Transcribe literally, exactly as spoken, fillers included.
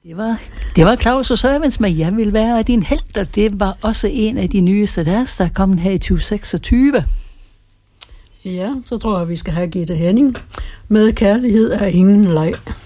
Det var, det var Claus og Sørvens med Jeg vil være din helt, og det var også en af de nyeste deres, der er kommet her i tyve seksogtyve. Ja, så tror jeg, vi skal have Gitte Henning med Kærlighed er ingen leg.